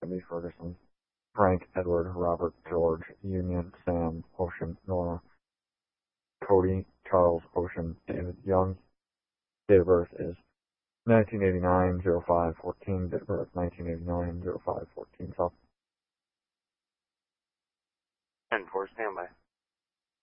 Randy Ferguson, Frank, Edward, Robert, George, Union, Sam, Ocean, Nora, Cody, Charles, Ocean, David, Young. Date of birth is 1989-05-14. Date of birth 1989-05-14. South. 10-4, standby.